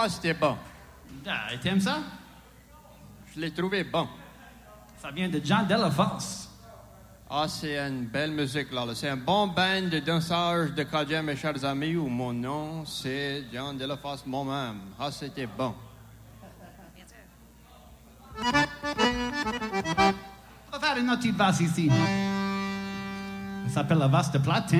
Ah, c'était bon. Ah, t'aimes ça? Je l'ai trouvé bon. Ça vient de Jean Delafosse. Ah, c'est une belle musique, là. C'est un bon band de danseurs de Cadieux, mes chers amis, où mon nom, c'est Jean Delafosse moi-même. Ah, c'était bon. On va faire une autre petite valse ici. Ça s'appelle la valse de Platin.